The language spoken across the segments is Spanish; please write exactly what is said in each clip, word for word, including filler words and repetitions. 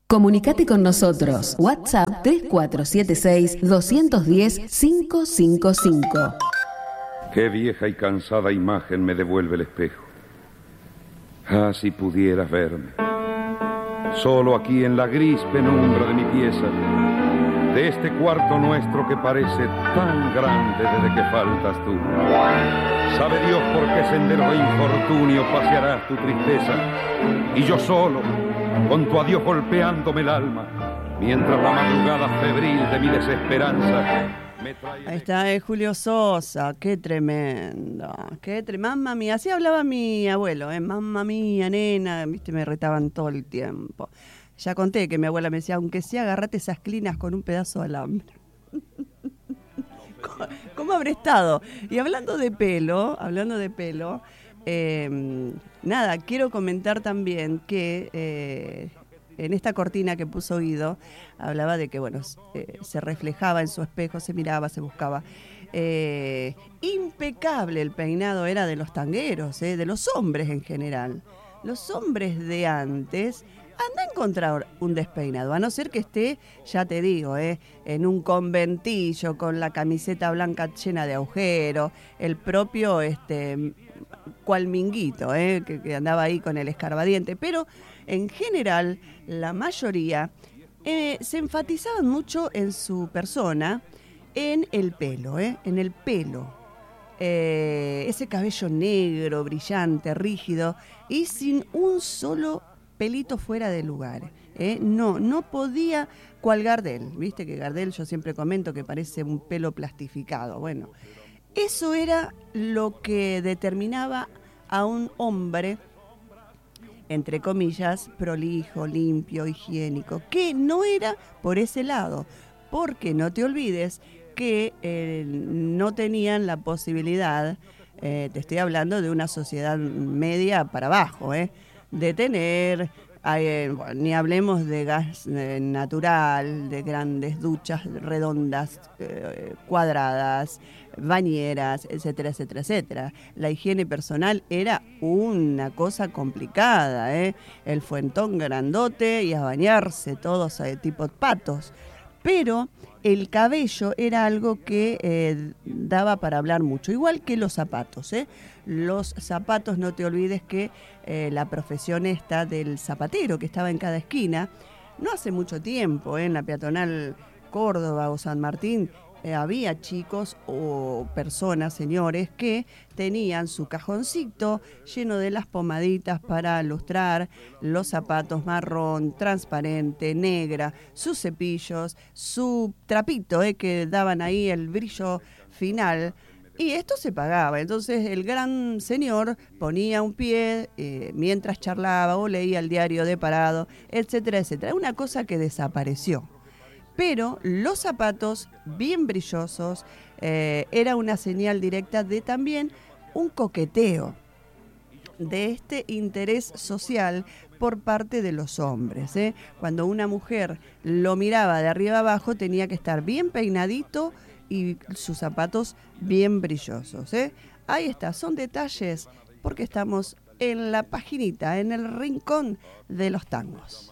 Comunicate con nosotros. WhatsApp tres cuatro siete seis, dos uno cero, cinco cinco cinco. Qué vieja y cansada imagen me devuelve el espejo. Ah, si pudieras verme. Solo aquí en la gris penumbra de mi pieza, de este cuarto nuestro que parece tan grande desde que faltas tú. Sabe Dios por qué sendero de infortunio pasearás tu tristeza, y yo solo, con tu adiós golpeándome el alma, mientras la madrugada febril de mi desesperanza me trae... Ahí está eh, Julio Sosa, qué tremendo, qué tre... mamma mía, así hablaba mi abuelo, eh, mamma mía, nena, viste, me retaban todo el tiempo. Ya conté que mi abuela me decía, aunque sea agarrate esas clinas con un pedazo de alambre. ¿Cómo habré estado? Y hablando de pelo, hablando de pelo, eh, nada, quiero comentar también que eh, en esta cortina que puso Guido, hablaba de que, bueno, eh, se reflejaba en su espejo, se miraba, se buscaba. Eh, impecable el peinado era de los tangueros, eh, de los hombres en general. Los hombres de antes... Anda a encontrar un despeinado, a no ser que esté, ya te digo, eh, en un conventillo con la camiseta blanca llena de agujeros, el propio este, cual Minguito, eh, que, que andaba ahí con el escarbadiente. Pero en general, la mayoría eh, se enfatizaban mucho en su persona, en el pelo, eh, en el pelo. Eh, ese cabello negro, brillante, rígido y sin un solo pelito fuera de lugar, ¿eh? No, no podía cual Gardel, viste que Gardel yo siempre comento que parece un pelo plastificado. Bueno, eso era lo que determinaba a un hombre, entre comillas, prolijo, limpio, higiénico, que no era por ese lado, porque no te olvides que eh, no tenían la posibilidad, eh, te estoy hablando de una sociedad media para abajo, ¿eh? de tener, eh, bueno, ni hablemos de gas eh, natural, de grandes duchas redondas, eh, cuadradas, bañeras, etcétera, etcétera, etcétera. La higiene personal era una cosa complicada, ¿eh? El fuentón grandote y a bañarse todos eh, tipo patos. Pero el cabello era algo que eh, daba para hablar mucho, igual que los zapatos, ¿eh? Los zapatos, no te olvides que eh, la profesión esta del zapatero que estaba en cada esquina, no hace mucho tiempo, ¿eh? En la peatonal Córdoba o San Martín, eh, había chicos o personas, señores, que tenían su cajoncito lleno de las pomaditas para lustrar los zapatos marrón, transparente, negra, sus cepillos, su trapito, eh, que daban ahí el brillo final. Y esto se pagaba, entonces el gran señor ponía un pie eh, mientras charlaba o leía el diario de parado, etcétera, etcétera. Una cosa que desapareció. Pero los zapatos bien brillosos eh, era una señal directa de también un coqueteo, de este interés social por parte de los hombres, ¿eh? Cuando una mujer lo miraba de arriba abajo tenía que estar bien peinadito y sus zapatos bien brillosos, ¿eh? Ahí está, son detalles porque estamos en la paginita, en el rincón de los tangos.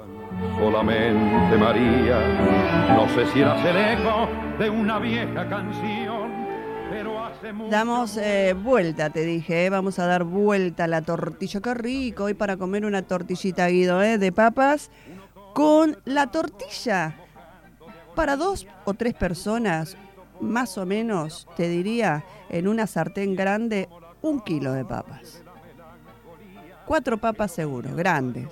Solamente María, no sé si eras el eco de una vieja canción, pero hace mucho... Damos eh, vuelta, te dije, ¿eh? Vamos a dar vuelta a la tortilla, qué rico, hoy para comer una tortillita, Guido, ¿eh? De papas, con la tortilla para dos o tres personas, más o menos, te diría, en una sartén grande, un kilo de papas. Cuatro papas seguro, grandes.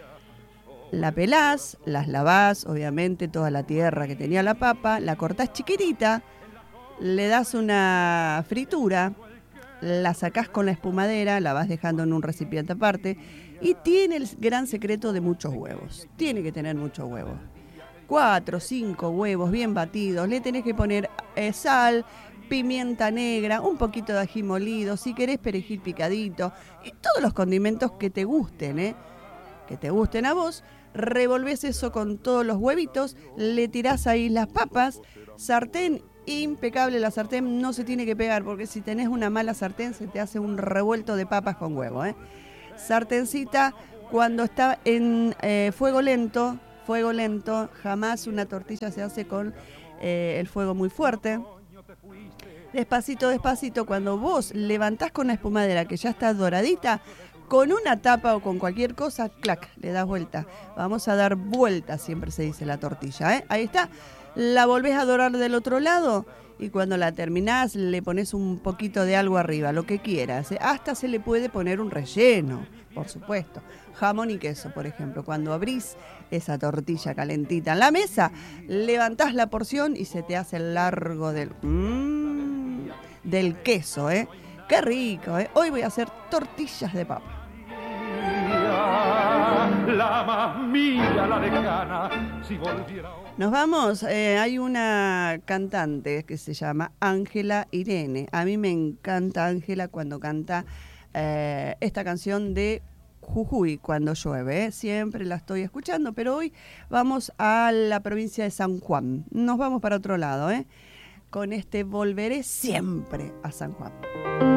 La pelás, las lavás, obviamente, toda la tierra que tenía la papa, la cortás chiquitita, le das una fritura, la sacás con la espumadera, la vas dejando en un recipiente aparte, y tiene el gran secreto de muchos huevos. Tiene que tener muchos huevos. Cuatro, cinco huevos bien batidos, le tenés que poner eh, sal, pimienta negra, un poquito de ají molido, si querés perejil picadito, y todos los condimentos que te gusten, ¿eh? que te gusten a vos. Revolvés eso con todos los huevitos, le tirás ahí las papas, sartén impecable, la sartén no se tiene que pegar porque si tenés una mala sartén se te hace un revuelto de papas con huevo, ¿eh? Sartencita, cuando está en eh, fuego lento, fuego lento, jamás una tortilla se hace con eh, el fuego muy fuerte. Despacito, despacito, cuando vos levantás con la espumadera que ya está doradita, con una tapa o con cualquier cosa, clac, le das vuelta. Vamos a dar vuelta, siempre se dice la tortilla, ¿eh? Ahí está. La volvés a dorar del otro lado y cuando la terminás le pones un poquito de algo arriba, lo que quieras, ¿eh? Hasta se le puede poner un relleno, por supuesto. Jamón y queso, por ejemplo. Cuando abrís esa tortilla calentita en la mesa, levantás la porción y se te hace el largo del, mmm, del queso, ¿eh? ¡Qué rico! ¿eh? Hoy voy a hacer tortillas de papa. La más mía, la decana, si volviera... Nos vamos, eh, hay una cantante que se llama Ángela Irene. A mí me encanta Ángela cuando canta eh, esta canción de Jujuy, Cuando llueve. ¿eh? Siempre la estoy escuchando, pero hoy vamos a la provincia de San Juan. Nos vamos para otro lado, ¿eh? Con este Volveré Siempre a San Juan.